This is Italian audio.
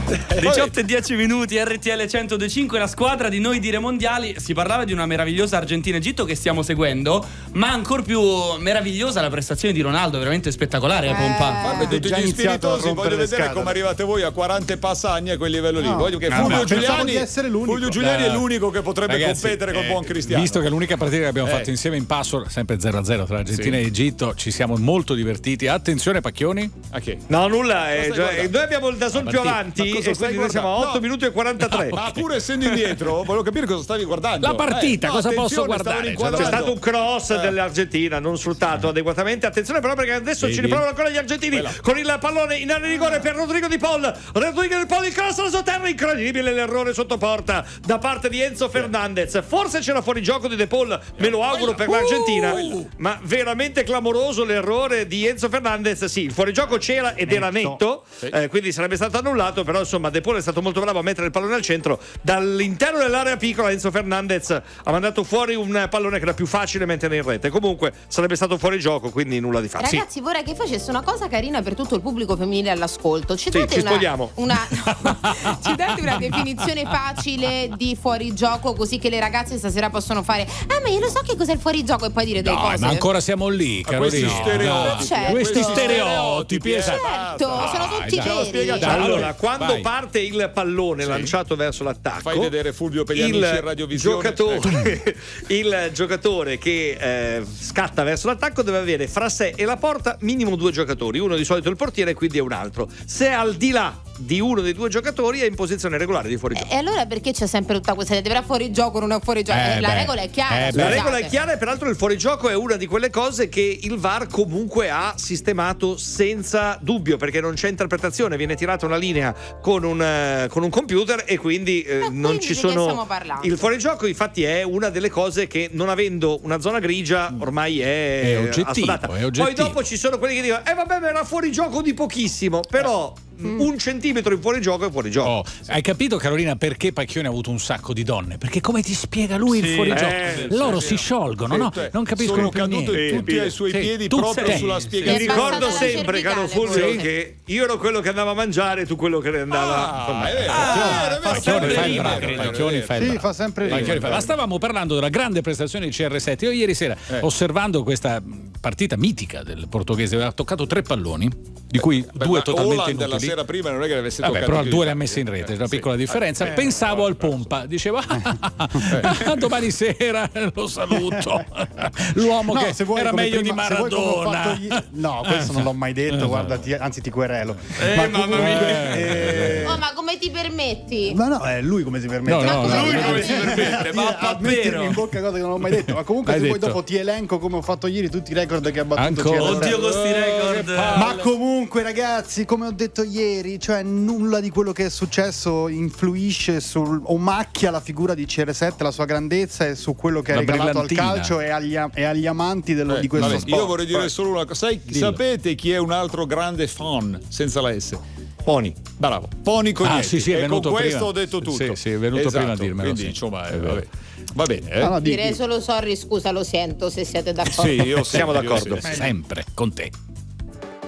18 e 10 minuti, RTL 102.5, la squadra di Noi Dire Mondiali. Si parlava di una meravigliosa Argentina-Egitto che stiamo seguendo, ma ancor più meravigliosa la prestazione di Ronaldo, veramente spettacolare, Pompa. Guarda, tutti gli spiritosi, voglio vedere come arrivate voi a 40 passagni a quel livello lì. Voglio che Fulvio Giuliani è l'unico che potrebbe competere col buon Cristiano. Visto che è l'unica partita che abbiamo fatto insieme in passo, sempre 0-0 tra Argentina e Egitto, ci siamo molto divertiti. Attenzione, Pacchioni. No, nulla. Noi abbiamo il DAZN più avanti e quindi noi siamo a 8 minuti e 43. Ma pur essendo indietro, volevo capire cosa stavi guardando. La partita, cosa posso guardare? C'è stato un cross dell'Argentina non sfruttato adeguatamente. Attenzione però, perché adesso ci riprovano ancora gli argentini con il pallone in area di rigore per Rodrigo Di Paul. Rodrigo Di Paul, il cross alla sua terra, incredibile l'errore sotto porta da parte di Enzo Fernandez. Forse c'era fuori gioco di De Paul, me lo auguro per l'Argentina, ma veramente clamoroso l'errore di Enzo Fernandez. Sì, il fuorigioco c'era ed era netto, quindi sarebbe stato annullato, però insomma De Paul è stato molto bravo a mettere il pallone al centro. Dall'interno dell'area piccola Enzo Fernandez ha mandato fuori un pallone che era più facile mettere in rete. Comunque sarebbe stato fuori gioco, quindi nulla di fatto. Ragazzi, vorrei che facesse una cosa carina per tutto il pubblico femminile all'ascolto. Ci date ci date una definizione facile di fuorigioco, così che le ragazze stasera possono fare ma io lo so che cos'è il fuorigioco, e poi dire delle cose. Ma ancora siamo lì, questi stereotipi, certo, sono tutti veri. Allora, quando parte il pallone lanciato verso l'attacco, fai vedere Fulvio per gli amici in radiovisione. Il giocatore che scatta verso l'attacco deve avere fra sé e la porta minimo 2 giocatori, uno di solito il portiere e quindi è un altro. Se è al di là di uno dei 2 giocatori è in posizione regolare di fuorigioco. E allora perché c'è sempre tutta questa idea? Dovrà fuorigioco, non è fuorigioco? La regola è chiara. La regola è chiara, e peraltro il fuorigioco è una di quelle cose che il VAR comunque ha sistemato senza dubbio, perché non c'è interpretazione, viene tirata una linea con un computer e quindi non ci sono. Il fuorigioco infatti è una delle cose che, non avendo una zona grigia, ormai è oggettivo, Poi dopo ci sono quelli che dicono vabbè, ma era fuorigioco di pochissimo, però un centimetro in fuorigioco è fuorigioco. Hai capito, Carolina, perché Pacchioni ha avuto un sacco di donne? Perché come ti spiega lui il fuorigioco? Loro si sciolgono, no? Non capiscono più niente. Sono cadute tutti ai suoi piedi proprio sulla spiegazione. Mi ricordo sempre, caro Fulvio, che io ero quello che andava a mangiare, tu quello che ne andava. Pacchioni fa sempre ridere. Ma stavamo parlando della grande prestazione di CR7. Io ieri sera, osservando questa partita mitica del portoghese, aveva toccato 3 palloni, di cui 2 totalmente inutili. Sera prima non è che avesse toccato, però 2 le ha messe in rete, una piccola differenza. Pensavo al Pompa, diceva domani sera lo saluto, l'uomo che era meglio di Maradona. No, questo non l'ho mai detto, guarda, anzi ti querelo. Ma come ti permetti? Ma no, è lui come si permette. Lui come si permette? Ma mettermi in bocca cose che non ho mai detto. Ma comunque se poi dopo ti elenco come ho fatto ieri tutti i record che ha battuto. Oddio, questi record. Ma comunque ragazzi, come ho detto ieri, cioè nulla di quello che è successo influisce o macchia la figura di CR7, la sua grandezza e su quello che ha regalato al calcio e agli amanti di questo sport. Io vorrei dire solo una cosa. Sapete chi è un altro grande fan senza la S? Pony. Bravo. Pony Cognetti. Sì, è venuto con questo prima. ho detto tutto. Sì, è venuto prima a dirmelo. Quindi insomma, va bene. Direi solo sorry, scusa, lo sento, se siete d'accordo. Sì, siamo d'accordo. Sempre con te.